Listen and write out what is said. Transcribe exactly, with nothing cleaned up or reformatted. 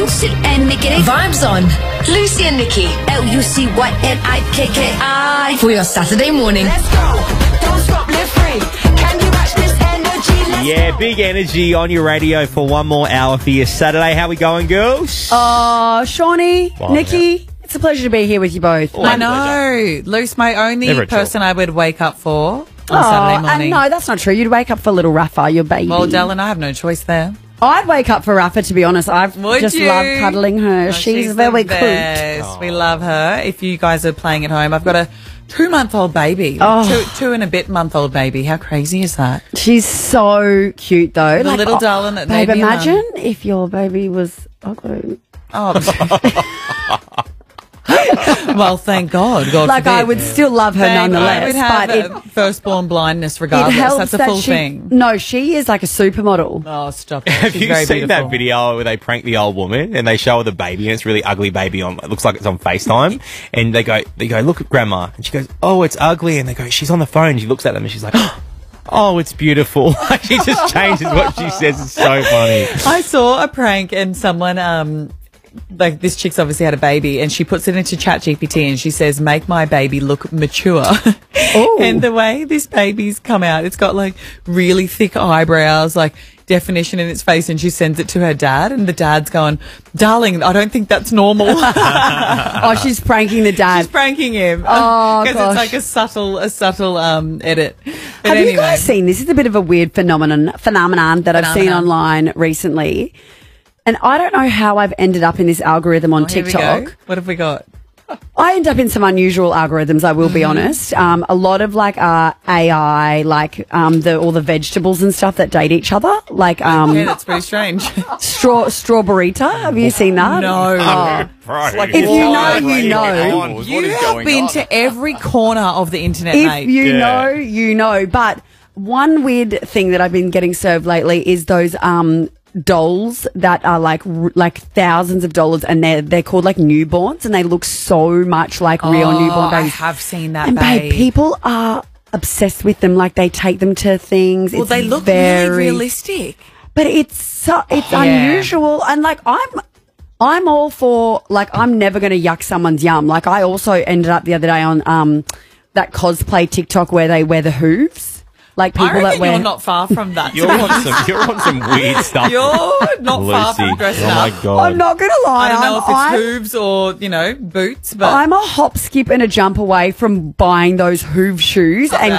Lucy and Nikki. Vibes on. Lucy and Nikki. L U C Y N I K K I. For your Saturday morning. Let's go. Don't stop, live free. Can you match this energy? Let's Yeah, go. big energy on your radio for one more hour for your Saturday. How we going, girls? Oh, Shawnee, Wow, Nikki, it's a pleasure to be here with you both. Always I a know. Luce, my only Never a chore. person I would wake up for on Oh, Saturday and morning. no, that's not true. You'd wake up for little Rafa, your baby. Well, Dylan, I have no choice there. I'd wake up for Rafa, to be honest. I Would just you? love cuddling her. Oh, she's, the very cute. best. We love her. If you guys are playing at home, I've got a two-month-old baby. Oh. Two, two and a bit month-old baby. How crazy is that? She's so cute, though. The little darling that made babe, me a mum. imagine if your baby was ugly. Oh. Well, thank God. God Like, forbid. I would still love her Thank nonetheless. I would have but a it, firstborn blindness it regardless. helps That's a that full she, thing. No, she is like a supermodel. Oh, stop it. Have She's you very seen beautiful. that video where they prank the old woman and they show her the baby and it's a really ugly baby on, it looks like it's on FaceTime, and they go, they go, look at grandma, and she goes, oh, it's ugly, and they go, she's on the phone, she looks at them and she's like, oh, it's beautiful. She just changes what she says. It's so funny. I saw a prank and someone, um, like this chick's obviously had a baby and she puts it into ChatGPT and she says, make my baby look mature. And the way this baby's come out, it's got like really thick eyebrows, like definition in its face, and she sends it to her dad and the dad's going, darling, I don't think that's normal. Oh, she's pranking the dad. She's pranking him. Oh, Because gosh. it's like a subtle, a subtle um, edit. But Have anyway. you guys seen this? Is a bit of a weird phenomenon phenomenon that I've seen Phenomenon. online recently, and I don't know how I've ended up in this algorithm on Oh, here we TikTok. go. What have we got? I end up in some unusual algorithms, I will be honest. Um, a lot of like uh, A I, like um, the all the vegetables and stuff that date each other, like um, Yeah, that's pretty strange. straw strawberryta. Have you seen that? No. Oh. Right. If you know, you know. You have been to every corner of the internet, If mate. you Yeah. know, you know. But one weird thing that I've been getting served lately is those um, dolls that are like r- like thousands of dollars, and they're they're called like newborns, and they look so much like real Oh, newborn I babies. have seen that, and babe, babe. people are obsessed with them. Like they take them to things. Well, it's they look very really realistic. but it's so, it's Yeah. unusual, and like I'm I'm all for, like, I'm never going to yuck someone's yum. Like I also ended up the other day on um that cosplay TikTok where they wear the hooves, like people I reckon that wear. you're not far from that. You're on some, you're on some weird stuff. You're not far Lucy. from dressing Oh my up. God. I'm not going to lie. I don't know I'm, if it's I'm, hooves or, you know, boots, but I'm a hop, skip, and a jump away from buying those Hoove shoes and